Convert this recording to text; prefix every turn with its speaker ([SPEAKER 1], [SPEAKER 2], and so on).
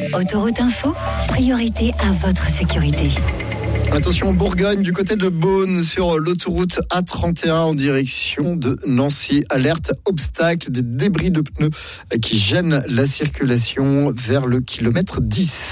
[SPEAKER 1] Autoroute Info, priorité à votre sécurité.
[SPEAKER 2] Attention, Bourgogne, du côté de Beaune, sur l'autoroute A31 en direction de Nancy. Alerte, obstacle, des débris de pneus qui gênent la circulation vers le kilomètre 10.